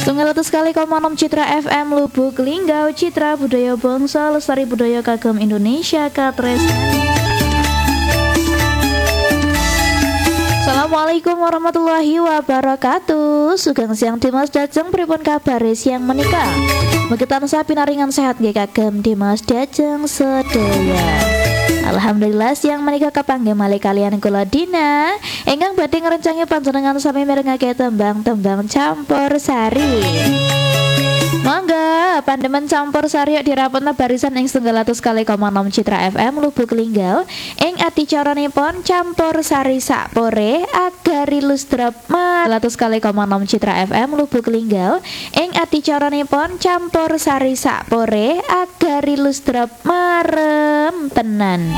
Tunggal atus kali komanom Citra FM Lubuk Linggau, Citra budaya bangsa lestari budaya kagem Indonesia katres. Assalamualaikum warahmatullahi wabarakatuh. Sugeng siang Dimas Dajeng, pripun kabare siang menika? Mugi tansah pinaringan sehat nggih kagem Dimas Dajeng sedaya. Alhamdulillah siang menika kapanggih malih kalian kula Dina ingkang badhe ngrencangi panjenengan sami mirengake tembang-tembang campur sari. Monggo pandemen campur sari dirapetna barisan ing 900 kali 6 Citra FM Lubuk Linggau ing adicaranipun campur sari sakpore agari lustrep 100 kali 6 Citra FM Lubuk Linggau ing adicaranipun campur sari sakpore agari lustrep marem tenan.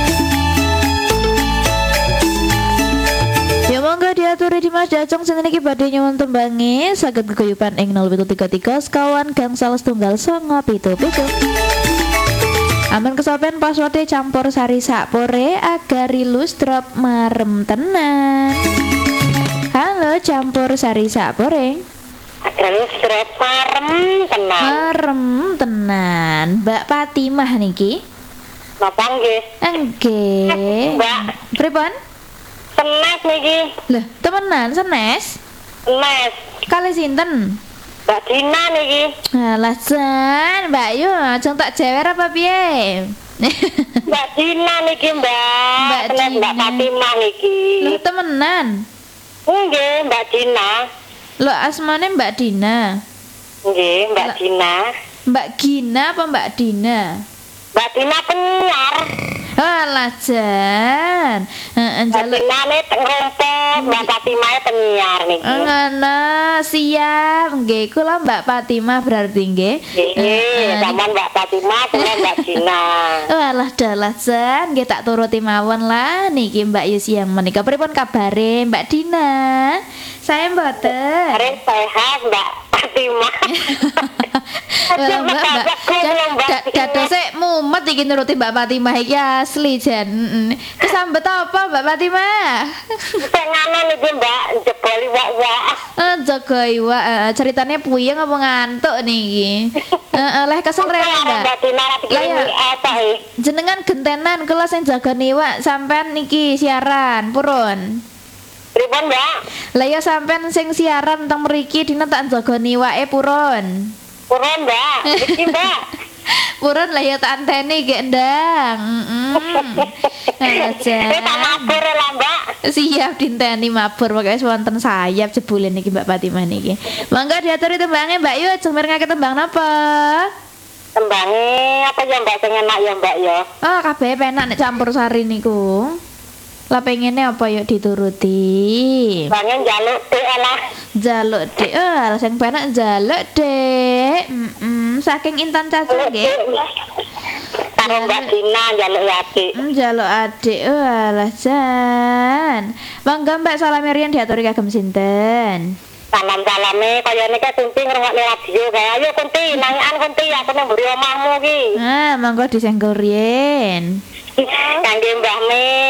Ya monggo diaturi Dimas Dajeng sinten iki badhe nyuwun tembange saged geguyupan ing 0733 sekawan gangsal setunggal 977. Aman kesopen passworde campur sari sakpore agari lustrep marem tenan. Halo campur sari sakpore. Agari lustrep marem tenan. Marem tenan. Mbak Fatimah niki. Napa nggih? Nggih. Mbak, pripun? senes niki. Lah, temenan senes? Senes. Kali sinten? Mbak Dina niki. Alah Jan, Mbak Yu, ajeng tak jewer apa piye? Mbak Dina niki, Mbak. Mbak Senes Dina. Mbak Fatimah niki. Loh temenan? Nggih, Mbak Dina. Loh asmane Mbak Dina? Nggih, Mbak Lah. Dina. Mbak Gina apa Mbak Dina? Mbak Dina penyiar. Alah Jan, Mbak njaluk Dina ne ngerompok, Mbak Fatimah penyiar niki. ngono, siap nggih kula Mbak Fatimah berarti nggih. Nggih, zaman Mbak Fatimah sama Mbak Dina. Walah dalah Jan, nggih tak turuti mawon lah niki Mbak Yu siang menika. Pripun kabare Mbak Dina? Saya mboten. Are sehat Mbak Fatimah. Walah Mbak dadose mumet iki nuruti Mbak Fatimah iki asli Jan. Kesambet apa Mbak Fatimah? Sing nganen iki Mbak jebol iwak-iwak. Jaga iwak, ceritanya puyeng apa ngantuk niki? Leh kesel rene Mbak. Lah ya, jenengan gentenan kula sing jaga iwak sampean niki siaran purun. Pripun Mbak? Lah ya sampean sing siaran teng mriki dina tak jaga iwake purun. Purun Mbak, iki Mbak. Purun lah ya tak anteni gek ndang. Aja. Tak mabur lah Mbak. Siap dinteni mabur pokoke wonten sayap jebule niki Mbak Fatimah niki. Mangga diaturi tembange Mbak Yu ajeng mirengake tembang napa? Tembange apa ya Mbak sing enak ya Mbak ya? Oh, kabeh penak nek campur sari niku. Lah pengene apa yuk dituruti? Bangen njaluk dhek lah. Jaluk Dek. Sing penak jaluk Dek. Saking Intan Caca nggih. Karo Mbak Dina njaluk adik. Jaluk adik. Alah Jan. Mangga Mbak Salamirian diaturi kagem sinten? Salam-salame kaya niki Kunti ngrungokne radio kae. Ayo Kunti, nangikan Kunti aku nang mburi omahmu iki. Mangga disenggol riyen. Kangge Mbah Me.